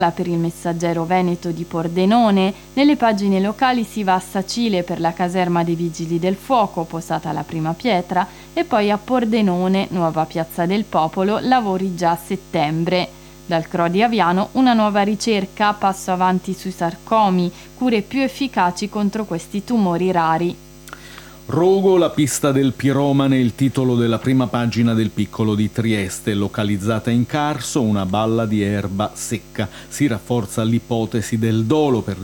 per il Messaggero Veneto di Pordenone. Nelle pagine locali si va a Sacile per la caserma dei Vigili del Fuoco, posata la prima pietra, e poi a Pordenone, nuova piazza del Popolo, lavori già a settembre. Dal CRO di Aviano una nuova ricerca, passo avanti sui sarcomi, cure più efficaci contro questi tumori rari. Rogo, la pista del piromane, il titolo della prima pagina del Piccolo di Trieste. Localizzata in Carso, una balla di erba secca. Si rafforza l'ipotesi del dolo per